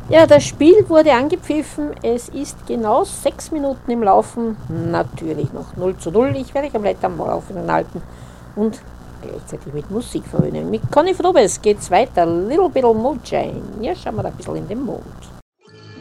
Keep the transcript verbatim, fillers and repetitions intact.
Ja, das Spiel wurde angepfiffen. Es ist genau sechs Minuten im Laufen. Natürlich noch null zu null. Ich werde komplett am Laufenden halten und gleichzeitig mit Musik verwöhnen. Mit Conny Frobes geht's weiter. Little Bit of Moonshine. Ja, schauen wir da ein bisschen in den Mond.